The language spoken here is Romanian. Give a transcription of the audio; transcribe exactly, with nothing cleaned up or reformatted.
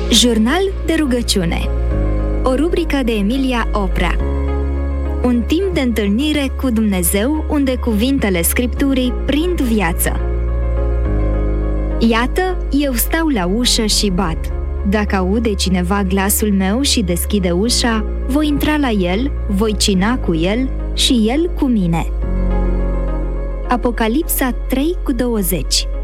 Jurnal de rugăciune. O rubrică de Emilia Oprea. Un timp de întâlnire cu Dumnezeu unde cuvintele Scripturii prind viață. Iată, eu stau la ușă și bat. Dacă aude cineva glasul meu și deschide ușa, voi intra la el, voi cina cu el și el cu mine. Apocalipsa trei cu douăzeci.